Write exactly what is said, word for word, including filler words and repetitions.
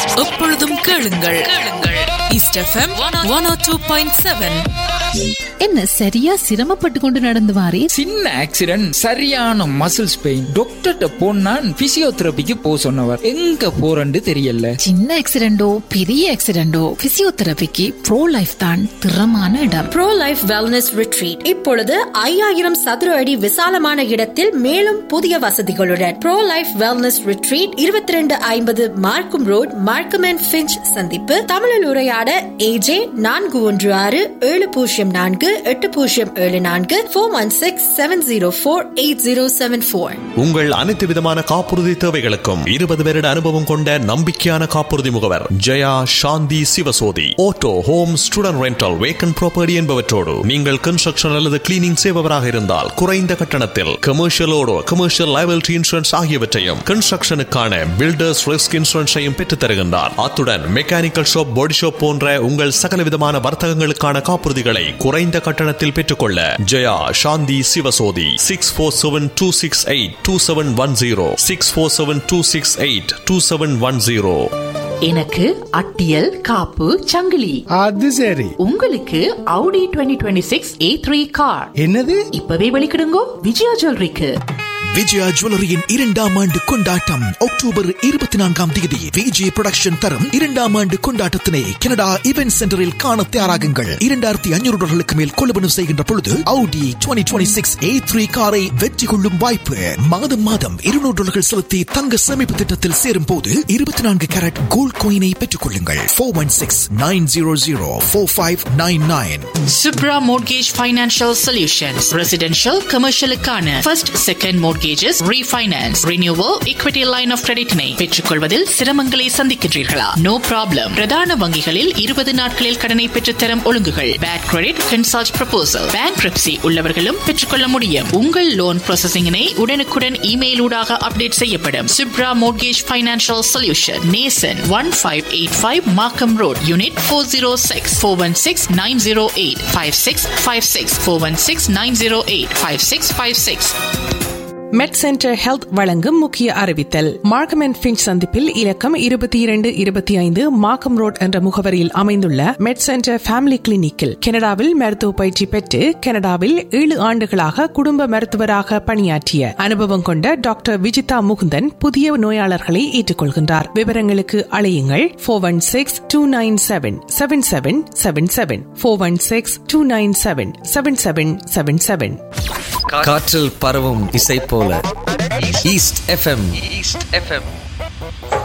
எப்பொழுதும் கேளுங்கள் கேளுங்கள் ஈஸ்ட் எஃப்எம் ஒன் ஓ டூ பாயிண்ட் செவன். என்ன சரியா சிரமப்பட்டு கொண்டு நடந்து வாரே? சின்ன ஆக்சிடென்ட், சரியான மசில்ஸ் பெயின். டாக்டர்கிட்ட போனா பிசியோதெரபிக்கு போ சொன்னவர். எங்க போறன்னு தெரியல. சின்ன ஆக்சிடென்டோ பெரிய ஆக்சிடென்டோ பிசியோதெரபிக்கு ப்ரோ லைஃப் தான் திறமான இடம். ப்ரோ லைஃப் வெல்னஸ் ரிட்ரீட் இப்பொழுது ஐயாயிரம் சதுர அடி விசாலமான இடத்தில் மேலும் புதிய வசதிகளுடன் ப்ரோ லைஃப் வெல்னஸ் ரிட்ரீட் இருபத்தி ரெண்டு ஐம்பது மார்க்கம் ரோட், மார்க்கம் அண்ட் ஃபிஞ்ச் சந்திப்பு. தமிழில் உரையாட ஏஜே நான்கு ஒன்று ஆறு ஏழு பூஜ்ஜியம் நான்கு எட்டு பூஜ்ஜியம் ஏழு நான்கு four one six seven zero four eight zero seven four. உங்கள் அனைத்து விதமான காப்புறுதி தேவைகளுக்கும் இருபது வருட அனுபவம் கொண்ட நம்பிக்கையான காப்புறுதி முகவர் ஜெயா சாந்தி Sivasothy. Auto, home, student rental, vacant property என்பவற்றோடு நீங்கள் கன்ஸ்ட்ரக்ஷன் அல்லது கிளீனிங் செய்பவராக இருந்தால் குறைந்த கட்டணத்தில் கமர்ஷியலோடு கமர்ஷியல் லைபிலிட்டி இன்சூரன்ஸ் ஆகியவற்றையும் கன்ஸ்ட்ரக்ஷனுக்கான பில்டர்ஸ் ரிஸ்க் இன்சூரன்ஸையும் பெற்றுத் தருகின்றார். அத்துடன் மெக்கானிக்கல் ஷாப், பாடி ஷாப் போன்ற உங்கள் சகல விதமான வர்த்தகங்களுக்கான காப்புறுதிகளை குறைந்த கட்டணத்தில் பெற்றுக்கொள்ள ஜெயா சாந்தி Sivasothy. Six four seven two six eight two seven one zero six four seven two six eight two seven one zero. எனக்கு அட்டியல் காப்பு சங்கிலி. அது சரி. உங்களுக்கு Audi twenty twenty-six A three car. என்னது? இப்பவே வெளிக்கிடுங்கோ விஜயா ஜுவல்லரிக்கு. விஜயா ஜுவல்லரியின் இரண்டாம் ஆண்டு கொண்டாட்டம் அக்டோபர் இருபத்தி நான்காம் தேதி விஜய் புரொடக்ஷன் தரும் இரண்டாம் ஆண்டு கொண்டாட்டத்தினை கனடா இவென்ட் சென்டரில் காண தயாராகுங்கள். இரண்டாயிரத்தி ஐநூறு டாலர்களுக்கு மேல் கொள்வனவு செய்கின்ற பொழுது Audi twenty twenty-six A three காரை வெற்றி கொள்ளும் வாய்ப்பு. மாதம் மாதம் இருநூறு டாலர்கள் செலுத்தி தங்க சேமிப்பு திட்டத்தில் சேரும் போது இருபத்தி நான்கு கேரட் கோல்ட் கோயினை பெற்றுக் கொள்ளுங்கள். Four one six nine zero zero four five nine nine. Subra Mortgage Financial Solutions. Residential கமர்ஷியலுக்கான first second mortgages, refinance, renewal, equity line of கிரெடிட்டினை பெற்றுக்கொள்வதில் சிரமங்களை சந்திக்கின்றீர்களா? No problem. பிரதான வங்கிகளில் இருபது நாட்களில் கடனை பெற்றுத்தரும் ஒழுங்குகள். Bad credit consult proposal, bankruptcy உள்ளவர்களும் பெற்றுக்கொள்ள முடியும். உங்கள் லோன் ப்ராசஸிங்கினை உடனுக்குடன் இமெயில் ஊடாக அப்டேட் செய்யப்படும். Subra Mortgage Financial Solution, நேசன் one five eight five Markham Road, Unit four oh six, four one six nine oh eight five six five six, four one six nine oh eight five six five six. மெட் centre health வழங்கும் முக்கிய அறிவித்தல். Markham and Finch சந்திப்பில் இலக்கம் இருபத்தி இரண்டு இருபத்தி ஐந்து மார்க்கம் ரோட் என்ற முகவரியில் அமைந்துள்ள மெட் சென்டர் ஃபேமிலி கிளினிக்கில் கனடாவில் மருத்துவ பயிற்சி பெற்று கனடாவில் ஏழு ஆண்டுகளாக குடும்ப மருத்துவராக பணியாற்றிய அனுபவம் கொண்ட டாக்டர் விஜிதா முகுந்தன் புதிய நோயாளர்களை ஏற்றுக்கொள்கின்றார். விவரங்களுக்கு அழையுங்கள் four one six two nine seven seven seven seven seven four one six two nine seven seven seven seven seven. காற்றில் பரவும் இசை போல ஈஸ்ட் எஃப்எம். East FM.